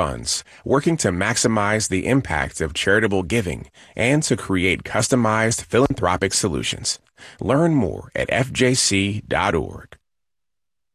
funds, working to maximize the impact of charitable giving and to create customized philanthropic solutions. Learn more at fjc.org.